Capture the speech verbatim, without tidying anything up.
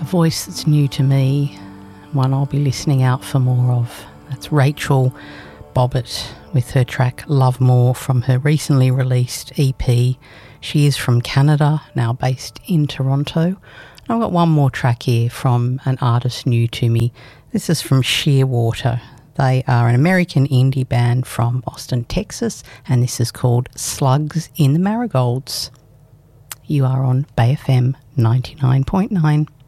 A voice that's new to me, one I'll be listening out for more of. That's Rachel Bobbitt with her track Love More from her recently released E P. She is from Canada, now based in Toronto. I've got one more track here from an artist new to me. This is from Shearwater. They are an American indie band from Austin, Texas, and this is called Slugs in the Marigolds. You are on Bay F M ninety-nine point nine.